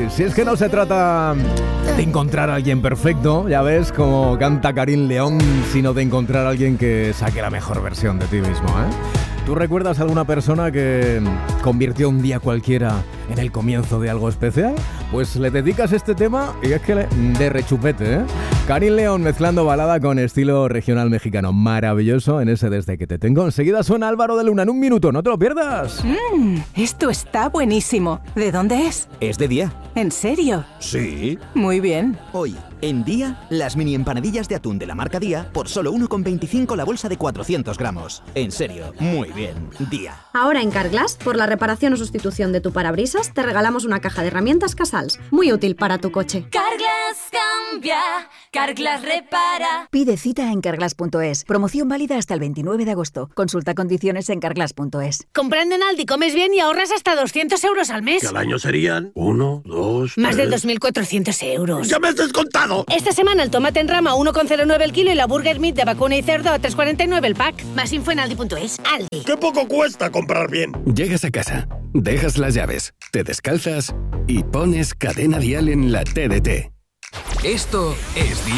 Si es que no se trata de encontrar a alguien perfecto, ya ves, como canta Karin León, sino de encontrar a alguien que saque la mejor versión de ti mismo, ¿Tú recuerdas a alguna persona que convirtió un día cualquiera en el comienzo de algo especial? Pues le dedicas este tema y es que de rechupete, Karin León mezclando balada con estilo regional mexicano. Maravilloso en ese Desde que te tengo. Enseguida suena Álvaro de Luna en un minuto, no te lo pierdas. Esto está buenísimo. ¿De dónde es? Es de Día. ¿En serio? Sí. Muy bien. Hoy, en Día, las mini empanadillas de atún de la marca Día por solo 1,25 la bolsa de 400 gramos. En serio, muy bien. Día. Ahora en Carglass, por la reparación o sustitución de tu parabrisas, te regalamos una caja de herramientas Casals, muy útil para tu coche. Carglass cambia, Carglass repara. Pide cita en carglass.es. Promoción válida hasta el 29 de agosto. Consulta condiciones en carglass.es. Comprando en Aldi comes bien y ahorras hasta 200 euros al mes. Que al año serían 1, 2, Más de 3... 2.400 euros. ¡Ya me has descontado! Esta semana el tomate en rama 1,09 el kilo y la burger meat de vacuna y cerdo a 3,49 el pack. Más info en aldi.es. Aldi. ¡Qué poco cuesta comprar bien! Llegas a casa, dejas las llaves, te descalzas y pones Cadena Dial en la TDT. Esto es